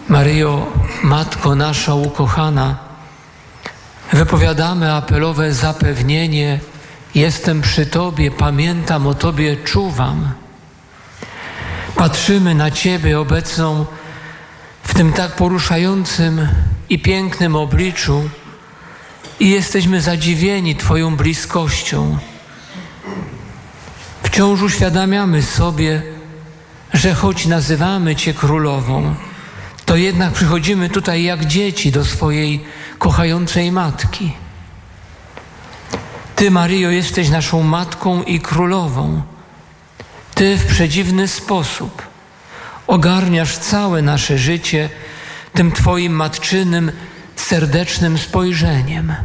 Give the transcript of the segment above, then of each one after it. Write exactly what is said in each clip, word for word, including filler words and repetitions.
Maryjo, Matko nasza ukochana, wypowiadamy apelowe zapewnienie: jestem przy Tobie, pamiętam o Tobie, czuwam. Patrzymy na Ciebie obecną w tym tak poruszającym i pięknym obliczu i jesteśmy zadziwieni Twoją bliskością. Wciąż uświadamiamy sobie, że choć nazywamy Cię królową, to jednak przychodzimy tutaj jak dzieci do swojej kochającej matki. Ty, Maryjo, jesteś naszą matką i królową. Ty w przedziwny sposób ogarniasz całe nasze życie tym Twoim matczynym, serdecznym spojrzeniem.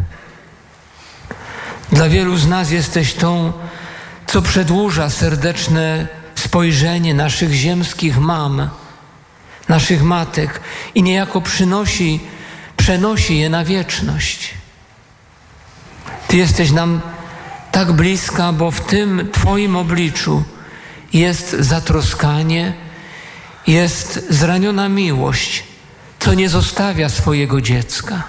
Dla wielu z nas jesteś tą, co przedłuża serdeczne spojrzenie naszych ziemskich mam, naszych matek i niejako przynosi, przenosi je na wieczność. Ty jesteś nam tak bliska, bo w tym Twoim obliczu jest zatroskanie, jest zraniona miłość, co nie zostawia swojego dziecka.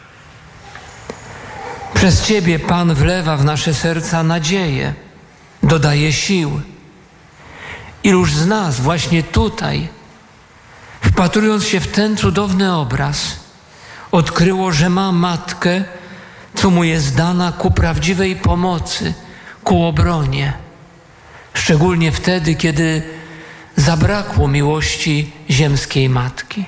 Przez Ciebie Pan wlewa w nasze serca nadzieję, dodaje sił. Iluż z nas właśnie tutaj, wpatrując się w ten cudowny obraz, odkryło, że ma matkę, co mu jest dana ku prawdziwej pomocy, ku obronie. Szczególnie wtedy, kiedy zabrakło miłości ziemskiej matki.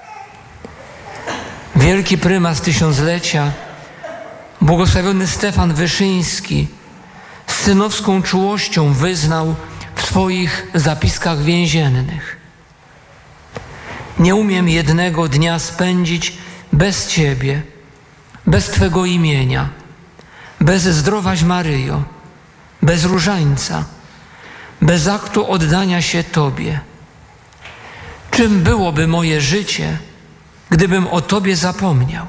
Wielki prymas tysiąclecia, błogosławiony Stefan Wyszyński, z synowską czułością wyznał w swoich zapiskach więziennych: nie umiem jednego dnia spędzić bez Ciebie, bez Twego imienia, bez zdrowaś Maryjo, bez różańca, bez aktu oddania się Tobie. Czym byłoby moje życie, gdybym o Tobie zapomniał?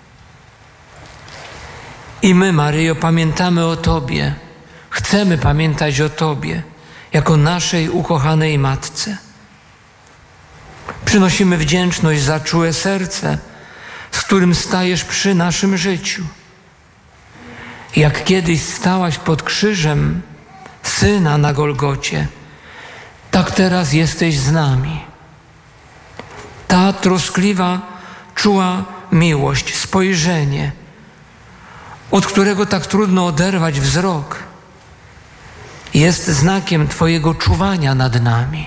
I my, Maryjo, pamiętamy o Tobie, chcemy pamiętać o Tobie, jako naszej ukochanej Matce. Przynosimy wdzięczność za czułe serce, z którym stajesz przy naszym życiu. Jak kiedyś stałaś pod krzyżem Syna na Golgocie, tak teraz jesteś z nami. Ta troskliwa, czuła miłość, spojrzenie, od którego tak trudno oderwać wzrok, jest znakiem Twojego czuwania nad nami.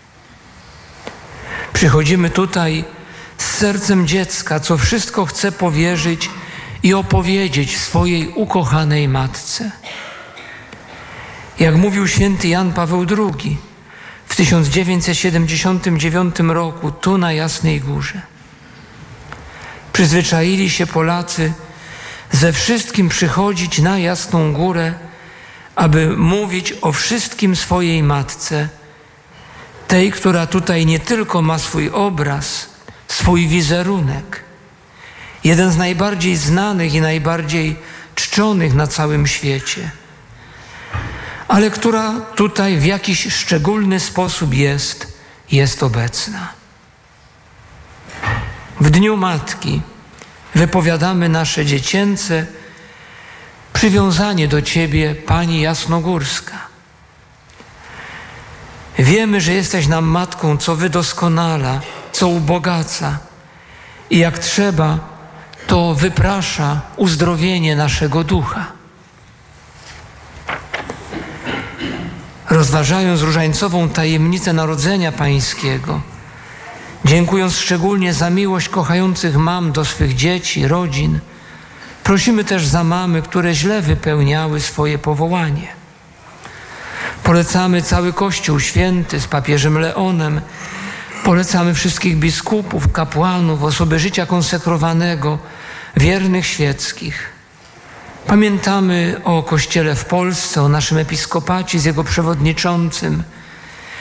Przychodzimy tutaj z sercem dziecka, co wszystko chce powierzyć i opowiedzieć swojej ukochanej matce. Jak mówił święty Jan Paweł drugi w tysiąc dziewięćset siedemdziesiątym dziewiątym roku, tu na Jasnej Górze: przyzwyczaili się Polacy ze wszystkim przychodzić na Jasną Górę, aby mówić o wszystkim swojej matce, tej, która tutaj nie tylko ma swój obraz, swój wizerunek, jeden z najbardziej znanych i najbardziej czczonych na całym świecie, ale która tutaj w jakiś szczególny sposób jest, jest obecna. W Dniu Matki wypowiadamy nasze dziecięce przywiązanie do Ciebie, Pani Jasnogórska. Wiemy, że jesteś nam matką, co wydoskonala, co ubogaca i jak trzeba, to wyprasza uzdrowienie naszego ducha. Rozważając różańcową tajemnicę Narodzenia Pańskiego, dziękując szczególnie za miłość kochających mam do swych dzieci, rodzin, prosimy też za mamy, które źle wypełniały swoje powołanie. Polecamy cały Kościół Święty z papieżem Leonem, polecamy wszystkich biskupów, kapłanów, osoby życia konsekrowanego, wiernych świeckich. Pamiętamy o Kościele w Polsce, o naszym episkopacie z jego przewodniczącym,